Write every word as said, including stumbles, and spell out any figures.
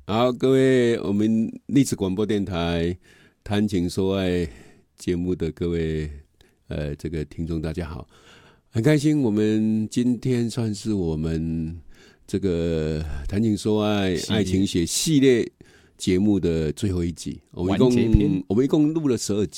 好，各位，我们历史广播电台谈情说爱节目的各位呃这个听众，大家好，很开心，我们今天算是我们这个谈情说爱爱情写系列节目的最后一集，我们一共我们一共录了十二集。